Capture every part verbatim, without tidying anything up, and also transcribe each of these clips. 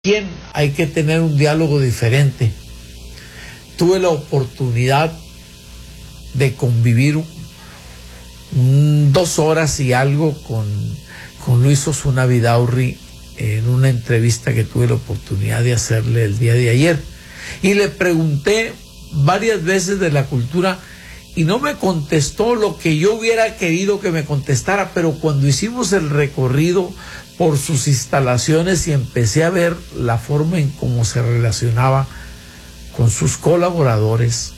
quién hay que tener un diálogo diferente. Tuve la oportunidad de convivir un, dos horas y algo con, con Luis Osuna Vidaurri en una entrevista que tuve la oportunidad de hacerle el día de ayer. Y le pregunté varias veces de la cultura y no me contestó lo que yo hubiera querido que me contestara, pero cuando hicimos el recorrido por sus instalaciones y empecé a ver la forma en cómo se relacionaba con sus colaboradores,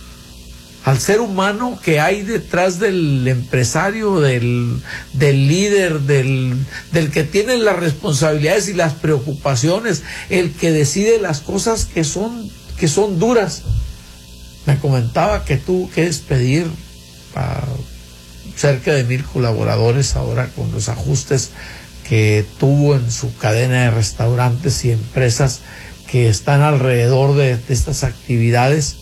al ser humano que hay detrás del empresario, del, del líder, del, del que tiene las responsabilidades y las preocupaciones, el que decide las cosas que son, que son duras. Me comentaba que tuvo que despedir a cerca de mil colaboradores ahora con los ajustes que tuvo en su cadena de restaurantes y empresas que están alrededor de, de estas actividades,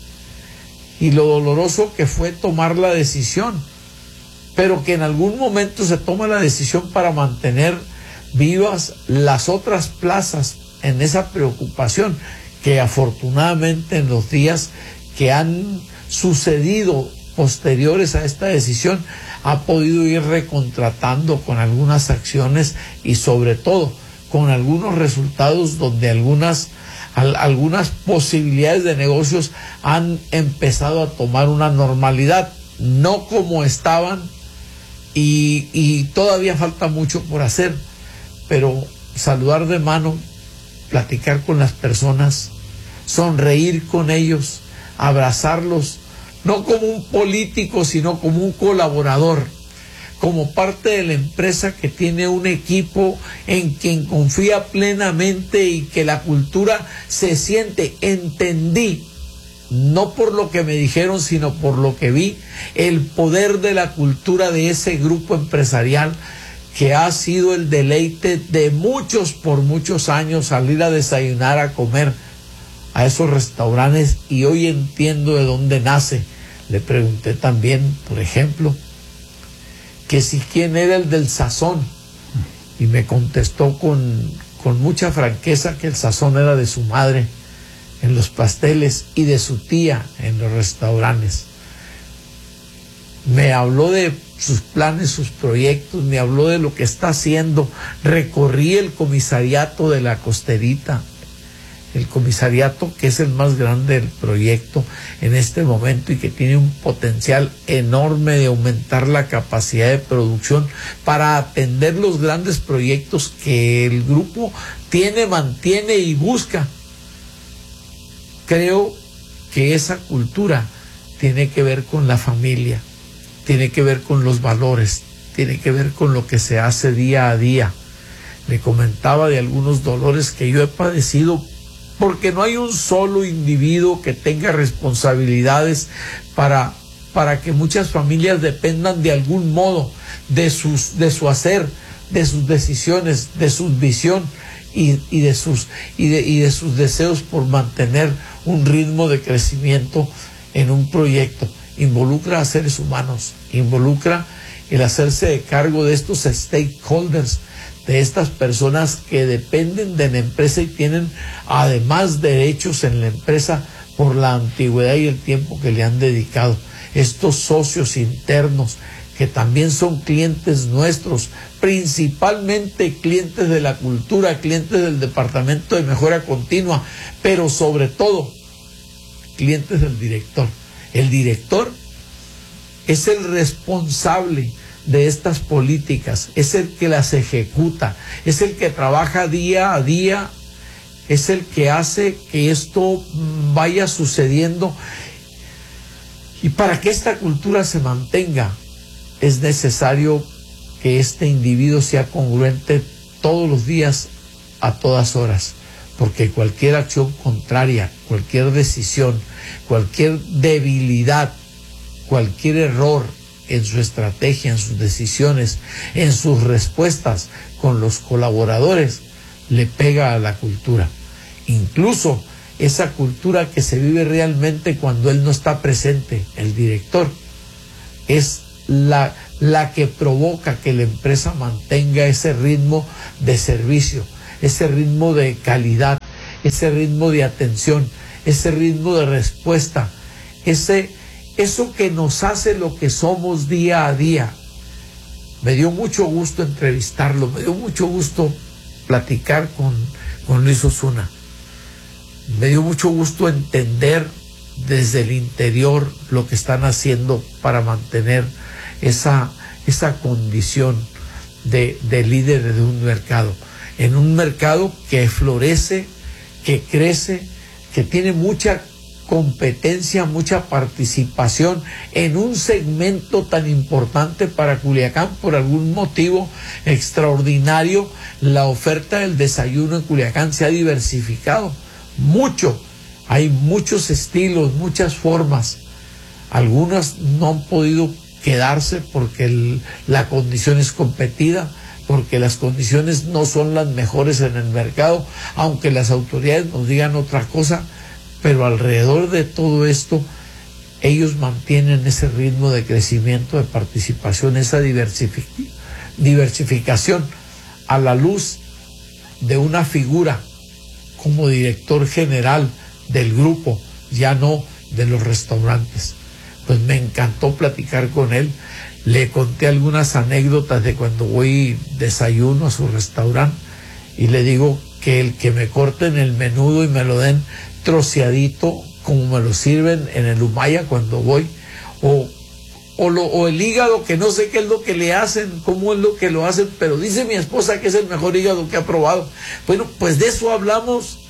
y lo doloroso que fue tomar la decisión, pero que en algún momento se toma la decisión para mantener vivas las otras plazas en esa preocupación que afortunadamente en los días que han sucedido posteriores a esta decisión ha podido ir recontratando con algunas acciones y sobre todo con algunos resultados donde algunas al, algunas posibilidades de negocios han empezado a tomar una normalidad, no como estaban, y, y todavía falta mucho por hacer, pero saludar de mano, platicar con las personas, sonreír con ellos, abrazarlos, no como un político, sino como un colaborador, como parte de la empresa que tiene un equipo en quien confía plenamente y que la cultura se siente. Entendí, no por lo que me dijeron, sino por lo que vi, el poder de la cultura de ese grupo empresarial que ha sido el deleite de muchos por muchos años, salir a desayunar, a comer a esos restaurantes, y hoy entiendo de dónde nace. Le pregunté también, por ejemplo, que si quién era el del sazón, y me contestó con, con mucha franqueza que el sazón era de su madre en los pasteles y de su tía en los restaurantes. Me habló de sus planes, sus proyectos, me habló de lo que está haciendo. Recorrí el comisariato de la Costerita, el comisariato que es el más grande del proyecto en este momento y que tiene un potencial enorme de aumentar la capacidad de producción para atender los grandes proyectos que el grupo tiene, mantiene y busca. Creo que esa cultura tiene que ver con la familia, tiene que ver con los valores, tiene que ver con lo que se hace día a día. Le comentaba de algunos dolores que yo he padecido porque no hay un solo individuo que tenga responsabilidades para, para que muchas familias dependan de algún modo de, sus, de su hacer, de sus decisiones, de su visión y, y, de sus, y, de, y de sus deseos por mantener un ritmo de crecimiento en un proyecto. Involucra a seres humanos, involucra el hacerse de cargo de estos stakeholders, de estas personas que dependen de la empresa y tienen además derechos en la empresa por la antigüedad y el tiempo que le han dedicado. Estos socios internos que también son clientes nuestros, principalmente clientes de la cultura, clientes del Departamento de Mejora Continua, pero sobre todo clientes del director. El director es el responsable de estas políticas, es el que las ejecuta, es el que trabaja día a día, es el que hace que esto vaya sucediendo. Y para que esta cultura se mantenga, es necesario que este individuo sea congruente todos los días, a todas horas, porque cualquier acción contraria, cualquier decisión, cualquier debilidad, cualquier error en su estrategia, en sus decisiones, en sus respuestas con los colaboradores, le pega a la cultura. Incluso esa cultura que se vive realmente cuando él no está presente, el director, es la, la que provoca que la empresa mantenga ese ritmo de servicio, ese ritmo de calidad, ese ritmo de atención, ese ritmo de respuesta, ese, eso que nos hace lo que somos día a día. Me dio mucho gusto entrevistarlo, me dio mucho gusto platicar con, con Luis Osuna. Me dio mucho gusto entender desde el interior lo que están haciendo para mantener esa, esa condición de, de líder de un mercado. En un mercado que florece, que crece, que tiene mucha competencia, mucha participación en un segmento tan importante para Culiacán. Por algún motivo extraordinario, la oferta del desayuno en Culiacán se ha diversificado mucho. Hay muchos estilos, muchas formas. Algunas no han podido quedarse porque el, la condición es competida, porque las condiciones no son las mejores en el mercado, aunque las autoridades nos digan otra cosa. Pero alrededor de todo esto, ellos mantienen ese ritmo de crecimiento, de participación, esa diversific diversificación a la luz de una figura como director general del grupo, ya no de los restaurantes. Pues me encantó platicar con él. Le conté algunas anécdotas de cuando voy desayuno a su restaurante y le digo que el que me corten el menudo y me lo den troceadito como me lo sirven en el Humaya cuando voy, o, o, lo, o el hígado, que no sé qué es lo que le hacen, cómo es lo que lo hacen, pero dice mi esposa que es el mejor hígado que ha probado. Bueno, pues de eso hablamos,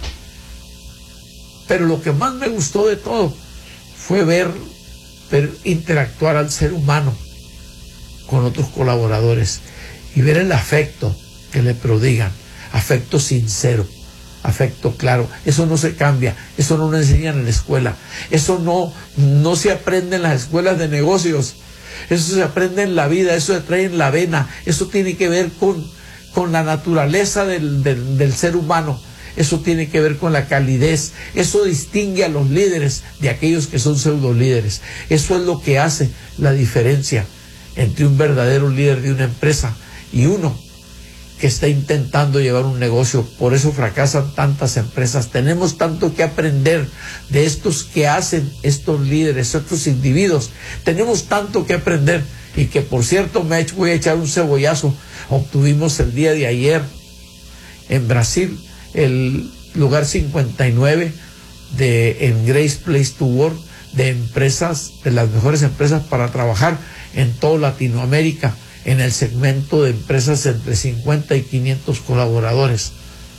pero lo que más me gustó de todo fue ver, ver interactuar al ser humano con otros colaboradores y ver el afecto que le prodigan, afecto sincero, afecto claro. Eso no se cambia, eso no lo enseñan en la escuela, eso no, no se aprende en las escuelas de negocios, eso se aprende en la vida, eso se trae en la vena, eso tiene que ver con, con la naturaleza del, del, del ser humano, eso tiene que ver con la calidez, eso distingue a los líderes de aquellos que son pseudo líderes. Eso es lo que hace la diferencia entre un verdadero líder de una empresa y uno que está intentando llevar un negocio. Por eso fracasan tantas empresas. Tenemos tanto que aprender de estos que hacen estos líderes, estos individuos. Tenemos tanto que aprender. Y que, por cierto, me voy a echar un cebollazo. Obtuvimos el día de ayer en Brasil el lugar cincuenta y nueve de, en Great Place to Work, de empresas, de las mejores empresas para trabajar en toda Latinoamérica, en el segmento de empresas entre cincuenta y quinientos colaboradores.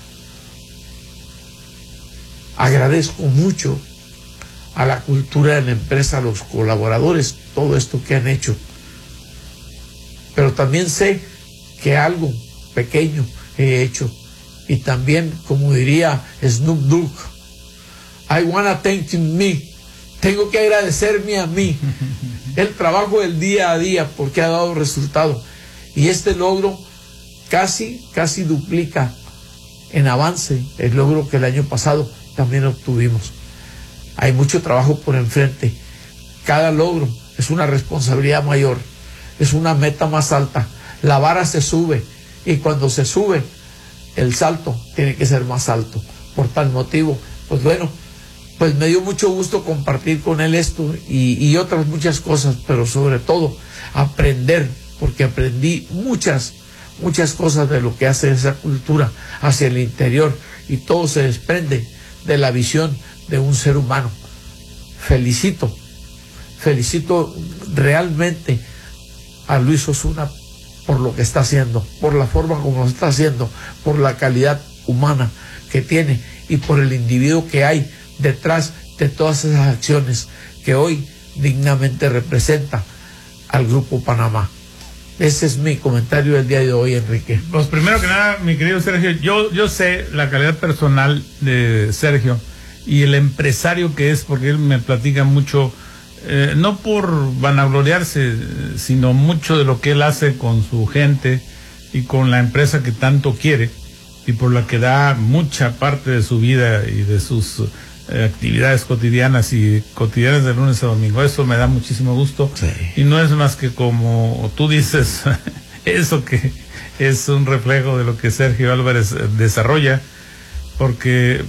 Agradezco mucho a la cultura de la empresa, a los colaboradores, todo esto que han hecho. Pero también sé que algo pequeño he hecho. Y también, como diría Snoop Dogg, I wanna thank me. Tengo que agradecerme a mí el trabajo del día a día, porque ha dado resultado. Y este logro casi, casi duplica en avance el logro que el año pasado también obtuvimos. Hay mucho trabajo por enfrente. Cada logro es una responsabilidad mayor, es una meta más alta. La vara se sube, y cuando se sube, el salto tiene que ser más alto. Por tal motivo, pues bueno, pues me dio mucho gusto compartir con él esto y, y otras muchas cosas, pero sobre todo aprender, porque aprendí muchas, muchas cosas de lo que hace esa cultura hacia el interior, y todo se desprende de la visión de un ser humano. Felicito, felicito realmente a Luis Osuna por lo que está haciendo, por la forma como lo está haciendo, por la calidad humana que tiene y por el individuo que hay detrás de todas esas acciones que hoy dignamente representa al Grupo Panamá. Ese es mi comentario del día de hoy, Enrique. Pues primero que nada, mi querido Sergio, yo, yo sé la calidad personal de Sergio y el empresario que es, porque él me platica mucho, eh, no por vanagloriarse, sino mucho de lo que él hace con su gente y con la empresa que tanto quiere y por la que da mucha parte de su vida y de sus eh, actividades cotidianas y cotidianas de lunes a domingo. Eso me da muchísimo gusto. Sí. Y no es más que, como tú dices, eso que es un reflejo de lo que Sergio Álvarez desarrolla, porque